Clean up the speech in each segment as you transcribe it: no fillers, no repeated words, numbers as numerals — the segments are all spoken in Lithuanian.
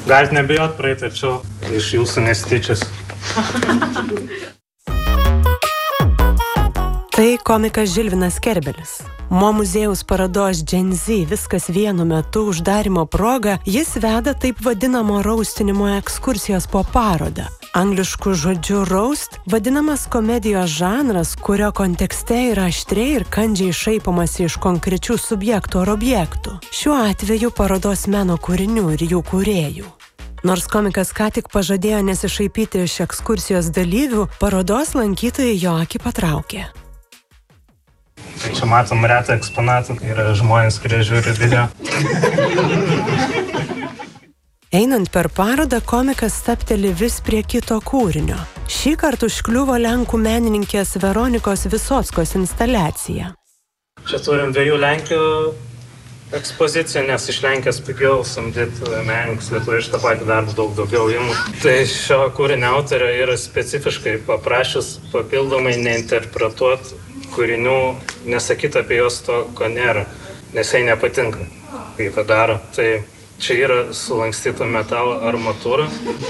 Galit nebijot praeit, tačiau iš jūsų nesityčias. Tai komikas Žilvinas Kerbelis. Mo muziejaus parodos Gen Z viskas vienu metu uždarymo proga jis veda taip vadinamo raustinimo ekskursijos po parodą. Anglišku žodžiu roast vadinamas komedijos žanras, kurio kontekste yra aštriai ir kandžiai šaipomasi iš konkrečių subjektų ar objektų. Šiuo atveju parodos meno kūrinių ir jų kūrėjų. Nors komikas ką tik pažadėjo nesišaipyti iš ekskursijos dalyvių, parodos lankytojai jo akį patraukė. Tai čia matom retą eksponatą, yra žmonės, kurie žiūri video. Einant per parodą, komikas stabteli vis prie kito kūrinio. Šį kartą užkliuvo lenkų menininkės Veronikos Visockos instaliacija. Čia turim 2 Lenkių ekspoziciją, nes iš Lenkijos pigiau samdyti menininkus, Lietuvoje iš tą patį darbą daug daugiau imų. Tai šio kūrinio autorė yra specifiškai paprašęs papildomai neinterpretuoti kūrinių, nesakyti apie jos to, ko nėra, nes jai nepatinka, kai tą daro. Tai čia yra sulankstyta metalo armatūra.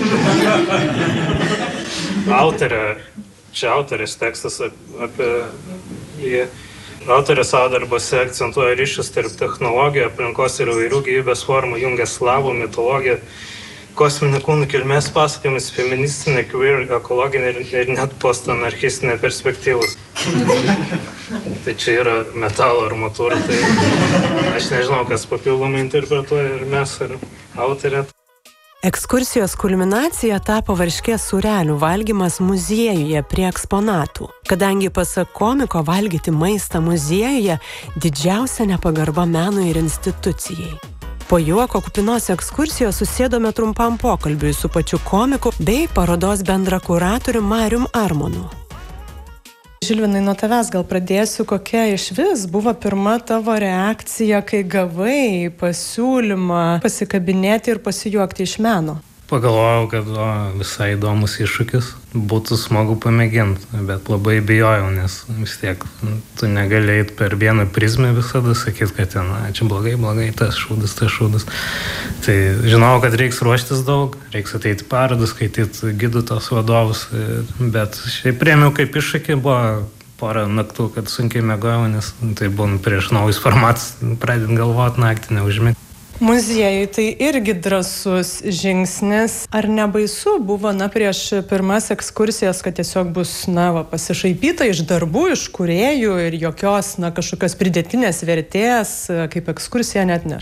Autorės tekstas apie jį. Autorė savo darbose akcentuoja ryšius tarp technologijų, aplinkos ir įvairių gyvybės formų, jungia slavų mitologiją, kosminių kūnų kilmės pasakojimus, feministinę, queer, ekologinę ir net postanarchistinę perspektyvus. Tai čia yra metalo armatūra, tai aš nežinau, kas papildomai interpretuoja ir mes, ir autorė. Ekskursijos kulminacija tapo varškės sūrelių valgymas muziejuje prie eksponatų. Kadangi pasak komiko valgyti maistą muziejuje didžiausia nepagarba menui ir institucijai. Po juoko kupinos ekskursijos susėdome trumpam pokalbiui su pačiu komiku bei parodos bendrakuratorium Marium Armonu. Žilvinai, nuo tavęs gal pradėsiu, kokia išvis buvo pirma tavo reakcija, kai gavai pasiūlymą pasikabinėti ir pasijuokti iš meno? Pagalvojau, kad visai įdomus iššūkis, būtų smagu pamėginti, bet labai bijojau, nes vis tiek tu negali eiti per vieną prizmę visada sakyti, kad čia blogai, tas šūdas. Tai žinau, kad reiks ruoštis daug, reiks ateiti parodas, skaityti gidų tos vadovus, bet šiaip priėmiau kaip iššūkį, buvo porą naktų, kad sunkiai miegojau, nes tai buvo prieš naujus formatus, pradėt galvoti naktį, neužmigti. Muziejui tai irgi drąsus žingsnis. Ar nebaisu buvo, prieš pirmas ekskursijas, kad tiesiog bus, pasišaipyta iš darbų, iš kūrėjų ir jokios, kažkokios pridėtinės vertės, kaip ekskursija net neš?